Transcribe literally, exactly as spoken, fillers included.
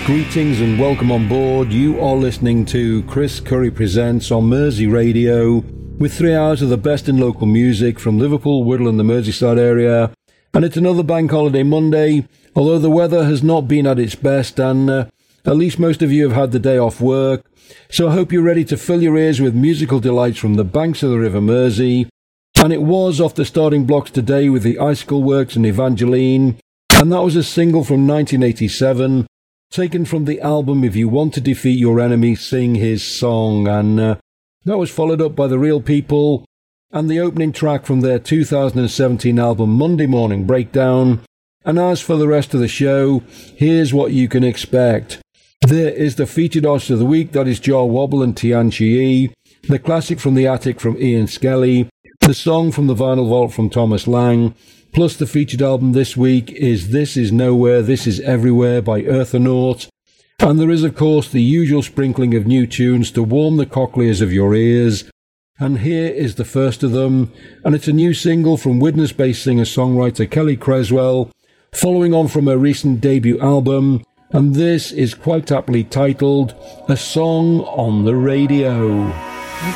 Greetings and welcome on board. You are listening to Chris Curry Presents on Mersey Radio, with three hours of the best in local music from Liverpool, Whittle and the Merseyside area. And it's another bank holiday Monday, although the weather has not been at its best, and uh, at least most of you have had the day off work. So I hope you're ready to fill your ears with musical delights from the banks of the River Mersey. And it was off the starting blocks today with the Icicle Works and Evangeline, and that was a single from nineteen eighty-seven, taken from the album If You Want to Defeat Your Enemy, Sing His Song, and uh, that was followed up by The Real People and the opening track from their two thousand seventeen album Monday Morning Breakdown. And as for the rest of the show, here's what you can expect. There is the featured artist of the week, that is Jah Wobble and Tian Chi, the classic from the Attic from Ian Skelly, the song from the Vinyl Vault from Thomas Lang, plus the featured album this week is This Is Nowhere, This Is Everywhere by Earthonaut. And there is, of course, the usual sprinkling of new tunes to warm the cochlears of your ears. And here is the first of them, and it's a new single from Widnes-based singer-songwriter Kelly Creswell, following on from her recent debut album, and this is quite aptly titled A Song on the Radio.